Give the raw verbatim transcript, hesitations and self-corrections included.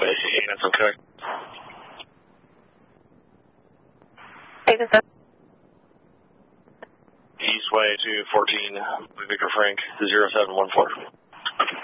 That's okay. Hey, this is Eastway to fourteen, Victor Frank, zero seven one four.